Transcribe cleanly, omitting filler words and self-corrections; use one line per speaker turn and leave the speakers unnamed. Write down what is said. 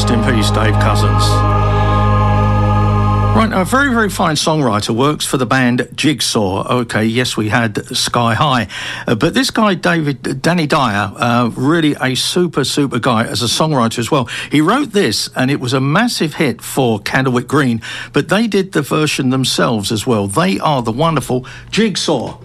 Rest in peace, Dave Cousins. Right, a very, very fine songwriter, works for the band Jigsaw. Okay, yes, we had Sky High. But this guy, Danny Dyer, really a super guy as a songwriter as well. He wrote this, and it was a massive hit for Candlewick Green, but they did the version themselves as well. They are the wonderful Jigsaw.